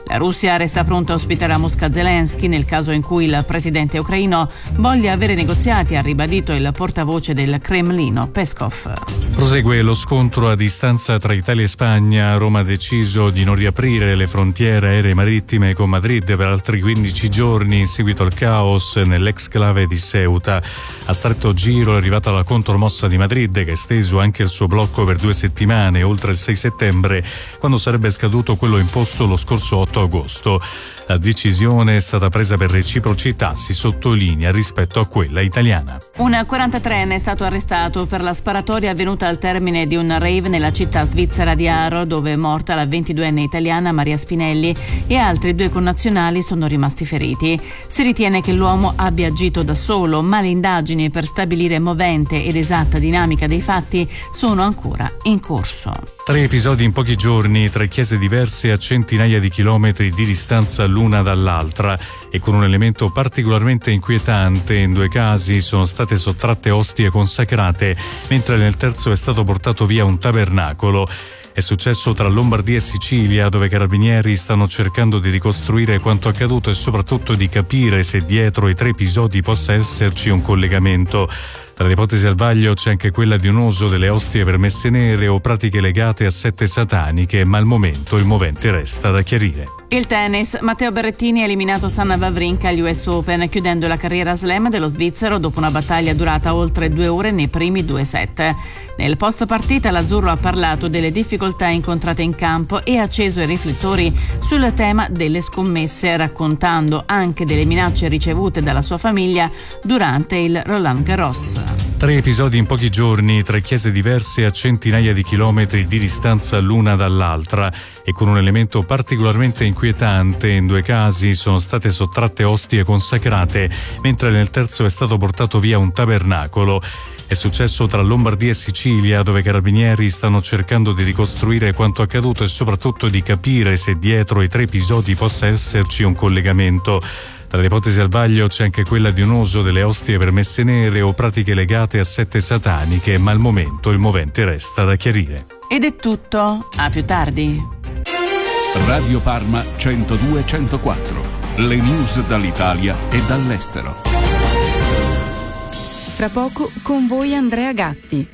La Russia resta pronta a ospitare a Mosca Zelensky nel caso in cui il presidente ucraino voglia avere negoziati, ha ribadito il portavoce del Cremlino, Peskov. Prosegue lo scontro a distanza tra Italia e Spagna. Roma ha deciso di non riaprire le frontiere aeree marittime con Madrid per altri 15 giorni in seguito al caos nell'exclave di Ceuta. A stretto giro è arrivata la contromossa di Madrid, che ha esteso anche il suo blocco per 2 settimane, oltre il 6 settembre, quando sarebbe scaduto quello imposto lo scorso 8 agosto. La decisione è stata presa per reciprocità, si sottolinea, rispetto a quella italiana. Un 43enne è stato arrestato per la sparatoria avvenuta al termine di un rave nella città svizzera di Aro, dove è morta la 22enne italiana Maria Spinelli e altri 2 connazionali sono rimasti feriti. Si ritiene che l'uomo abbia agito da solo, ma le indagini per stabilire movente ed esatta dinamica dei fatti sono ancora in corso. 3 episodi in pochi giorni, 3 chiese diverse a centinaia di chilometri di distanza l'una dall'altra, e con un elemento particolarmente inquietante: in 2 casi sono state sottratte ostie consacrate, mentre nel terzo è stato portato via un tabernacolo. È successo tra Lombardia e Sicilia, dove carabinieri stanno cercando di ricostruire quanto accaduto e soprattutto di capire se dietro i 3 episodi possa esserci un collegamento. Tra le ipotesi al vaglio c'è anche quella di un uso delle ostie per messe nere o pratiche legate a sette sataniche, ma al momento il movente resta da chiarire. Il tennis. Matteo Berrettini ha eliminato Stan Wawrinka agli US Open, chiudendo la carriera slam dello svizzero dopo una battaglia durata oltre 2 ore nei primi 2 set. Nel post partita l'azzurro ha parlato delle difficoltà incontrate in campo e ha acceso i riflettori sul tema delle scommesse, raccontando anche delle minacce ricevute dalla sua famiglia durante il Roland Garros. 3 episodi in pochi giorni, 3 chiese diverse a centinaia di chilometri di distanza l'una dall'altra, e con un elemento particolarmente inquietante: in 2 casi sono state sottratte ostie consacrate, mentre nel terzo è stato portato via un tabernacolo. È successo tra Lombardia e Sicilia, dove carabinieri stanno cercando di ricostruire quanto accaduto e soprattutto di capire se dietro i 3 episodi possa esserci un collegamento. Tra le ipotesi al vaglio c'è anche quella di un uso delle ostie per messe nere o pratiche legate a sette sataniche, ma al momento il movente resta da chiarire. Ed è tutto, a più tardi. Radio Parma 102-104, le news dall'Italia e dall'estero. Fra poco con voi Andrea Gatti.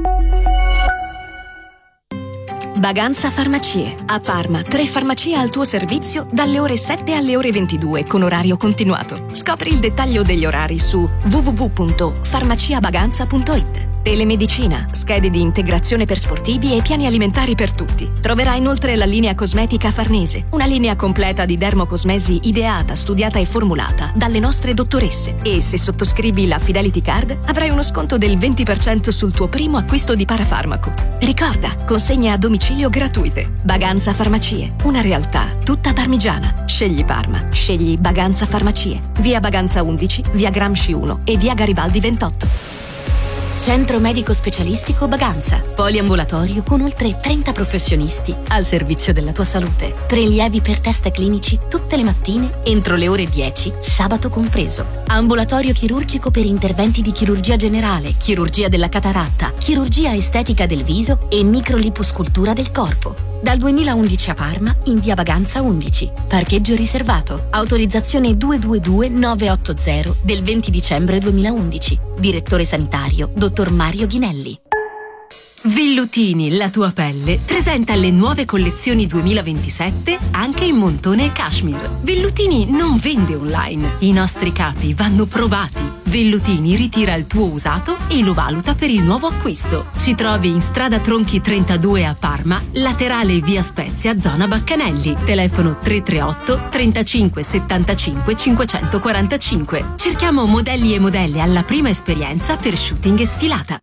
Baganza Farmacie. A Parma, 3 farmacie al tuo servizio dalle ore 7 alle ore 22 con orario continuato. Scopri il dettaglio degli orari su www.farmaciabaganza.it. Telemedicina, schede di integrazione per sportivi e piani alimentari per tutti. Troverai inoltre la linea cosmetica Farnese, una linea completa di dermocosmesi ideata, studiata e formulata dalle nostre dottoresse. E se sottoscrivi la Fidelity Card avrai uno sconto del 20% sul tuo primo acquisto di parafarmaco. Ricorda, consegne a domicilio gratuite. Baganza Farmacie, una realtà tutta parmigiana. Scegli Parma, scegli Baganza Farmacie. Via Baganza 11, via Gramsci 1 e via Garibaldi 28. Centro medico specialistico Baganza. Poliambulatorio con oltre 30 professionisti al servizio della tua salute. Prelievi per test clinici tutte le mattine entro le ore 10, sabato compreso. Ambulatorio chirurgico per interventi di chirurgia generale, chirurgia della cataratta, chirurgia estetica del viso e microliposcultura del corpo. Dal 2011 a Parma, in via Baganza 11. Parcheggio riservato. Autorizzazione 222980 del 20 dicembre 2011. Direttore sanitario, dottor Mario Ghinelli. Vellutini, la tua pelle, presenta le nuove collezioni 2027 anche in montone e cashmere. Vellutini non vende online. I nostri capi vanno provati. Vellutini ritira il tuo usato e lo valuta per il nuovo acquisto. Ci trovi in strada Tronchi 32 a Parma, laterale via Spezia, zona Baccanelli. Telefono 338 35 75 545. Cerchiamo modelli e modelle alla prima esperienza per shooting e sfilata.